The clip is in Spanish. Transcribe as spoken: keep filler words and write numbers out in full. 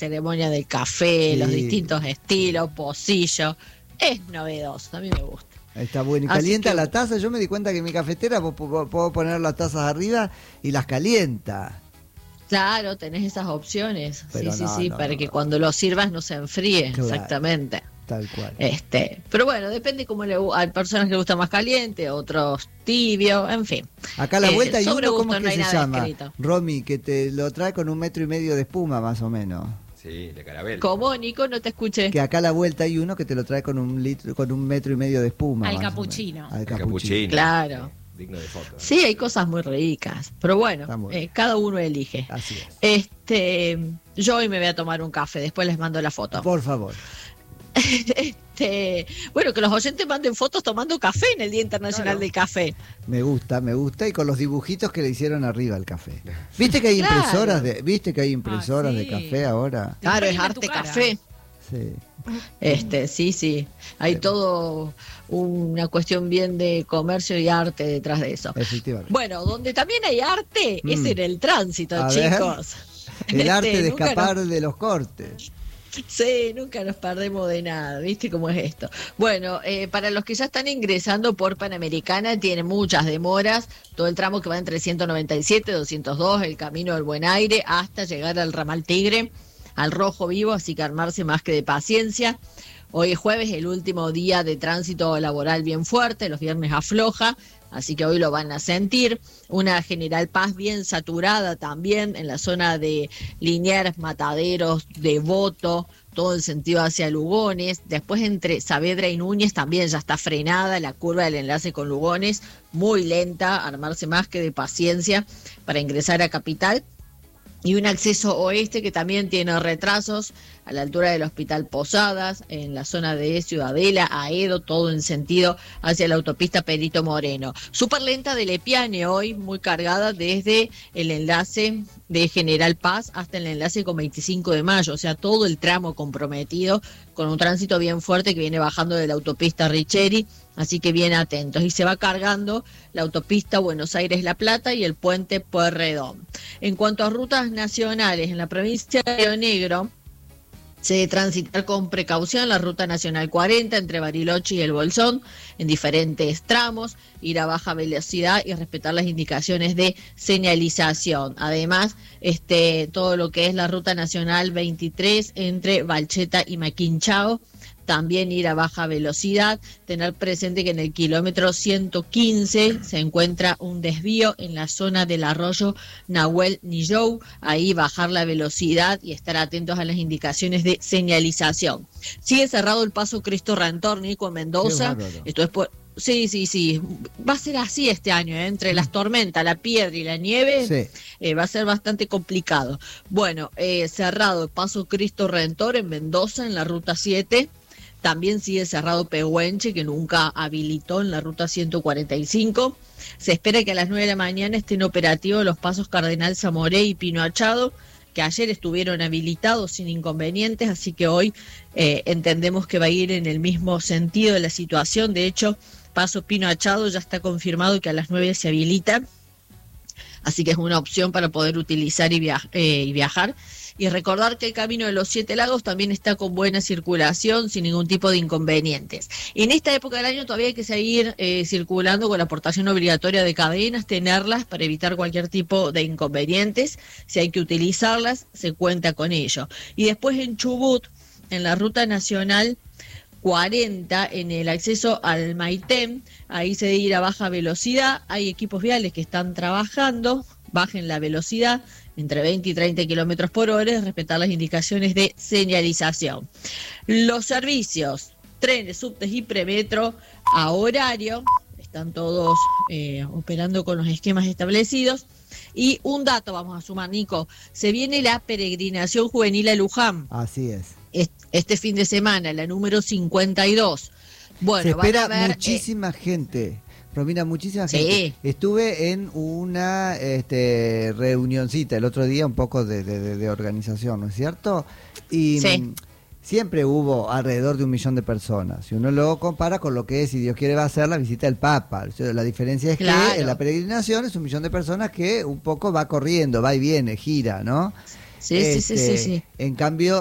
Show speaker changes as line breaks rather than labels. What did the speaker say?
ceremonia del café,
Sí.
los distintos estilos, pocillo. Es novedoso, a mí me gusta.
Está bueno. Y
Así
calienta
que-
la taza. Yo me di cuenta que en mi cafetera puedo, puedo- puedo poner las tazas arriba y las calienta.
Claro, tenés esas opciones.
Pero
sí, sí,
no,
sí,
no,
para
no,
que
no.
cuando lo sirvas no se enfríe.
Claro.
Exactamente.
Tal cual.
Este, pero bueno, depende cómo le gu- hay personas que le gusta más caliente, otros tibio, en fin.
Acá a la
Eh,
vuelta hay
sobre
uno, ¿cómo
gusto
es que
no hay
se
nada
llama?
escrito.
Romy, que te lo trae con un metro y medio de espuma, más o menos.
Sí, de carabel.
¿Cómo, Nico? No te escuché.
Que acá a la vuelta hay uno que te lo trae con un litro, con un metro y medio de espuma.
Al
más o
capuchino.
menos. Al
El
capuchino.
capuchino.
Claro.
Sí, digno de foto.
Sí, hay cosas muy ricas, pero bueno,
Está muy bien.
eh, cada uno elige.
Así es.
Este, yo hoy me voy a tomar un café, después les mando la foto.
Por favor.
Este, bueno, que los oyentes manden fotos tomando café en el Día Internacional
Claro.
del Café.
Me gusta, me gusta. Y con los dibujitos que le hicieron arriba al café. ¿Viste que hay
Claro.
impresoras de, ¿viste que hay impresoras
Ah,
de
sí.
café ahora?
Claro, es
imprimen tu
arte
cara.
café.
Sí.
Este, sí, sí. Hay todo una cuestión bien de comercio y arte detrás de eso.
Efectivamente.
Bueno, donde también hay arte es
Mm.
en el tránsito,
A ver.
chicos.
El arte
Este,
de
nunca
escapar
nos-
de los cortes.
Sí, nunca nos perdemos de nada, ¿viste cómo es esto? Bueno, eh, para los que ya están ingresando por Panamericana, tiene muchas demoras, todo el tramo que va entre ciento noventa y siete, doscientos dos, el Camino del Buen Aire, hasta llegar al Ramal Tigre, al Rojo Vivo, así que armarse más que de paciencia. Hoy es jueves, el último día de tránsito laboral bien fuerte, los viernes afloja, así que hoy lo van a sentir. Una General Paz bien saturada también en la zona de Liniers, Mataderos, Devoto, todo el sentido hacia Lugones. Después entre Saavedra y Núñez también ya está frenada la curva del enlace con Lugones, muy lenta, armarse más que de paciencia para ingresar a Capital. Y un acceso oeste que también tiene retrasos a la altura del Hospital Posadas, en la zona de Ciudadela, Aedo, todo en sentido hacia la autopista Perito Moreno. Súper lenta de Lepiane hoy, muy cargada desde el enlace de General Paz hasta el enlace con veinticinco de mayo, o sea, todo el tramo comprometido con un tránsito bien fuerte que viene bajando de la autopista Richeri, así que bien atentos. Y se va cargando la autopista Buenos Aires-La Plata y el puente Pueyrredón. En cuanto a rutas nacionales, en la provincia de Río Negro, se debe transitar con precaución la ruta nacional cuarenta entre Bariloche y El Bolsón en diferentes tramos, ir a baja velocidad y respetar las indicaciones de señalización. Además, este todo lo que es la ruta nacional veintitrés entre Valcheta y Maquinchao, también ir a baja velocidad, tener presente que en el kilómetro ciento quince se encuentra un desvío en la zona del arroyo Nahuel Nillou, ahí bajar la velocidad y estar atentos a las indicaciones de señalización. Sigue cerrado el paso Cristo Redentor, Nico, en Mendoza.
Qué bárbaro.
Esto es por... Sí, sí, sí, va a ser así este año, ¿eh? Entre las tormentas, la piedra y la nieve,
Sí.
eh, va a ser bastante complicado. Bueno, eh, cerrado el paso Cristo Redentor en Mendoza, en la ruta siete. También sigue cerrado Pehuenche, que nunca habilitó en la ruta ciento cuarenta y cinco. Se espera que a las nueve de la mañana estén operativos los pasos Cardenal Zamoré y Pino Achado, que ayer estuvieron habilitados sin inconvenientes, así que hoy eh, entendemos que va a ir en el mismo sentido de la situación. De hecho, paso Pino Achado ya está confirmado que a las nueve se habilita, así que es una opción para poder utilizar y, via- eh, y viajar. Y recordar que el Camino de los Siete Lagos también está con buena circulación, sin ningún tipo de inconvenientes. En esta época del año todavía hay que seguir eh, circulando con la aportación obligatoria de cadenas, tenerlas para evitar cualquier tipo de inconvenientes. Si hay que utilizarlas, se cuenta con ello. Y después en Chubut, en la ruta nacional cuarenta, en el acceso al Maitén, ahí se debe ir a baja velocidad. Hay equipos viales que están trabajando, bajen la velocidad entre veinte y treinta kilómetros por hora, respetar las indicaciones de señalización. Los servicios, trenes, subtes y premetro a horario, están todos eh, operando con los esquemas establecidos. Y un dato vamos a sumar, Nico, se viene la peregrinación juvenil a Luján
Así es.
est- este fin de semana, la número cincuenta y dos. Bueno,
Se espera
van a ver,
muchísima
eh,
gente. Romina, muchísima
Sí.
gente. Estuve en una este, reunioncita el otro día, un poco de, de- de- de organización, ¿no es cierto? Y
Sí.
mm, siempre hubo alrededor de un millón de personas. Si uno lo compara con lo que es, si Dios quiere, va a ser la visita del Papa. O sea, la diferencia es
Claro.
que en la peregrinación es un millón de personas que un poco va corriendo, va y viene, gira, ¿no?
Sí, sí, sí, sí,
Este,
sí.
en cambio,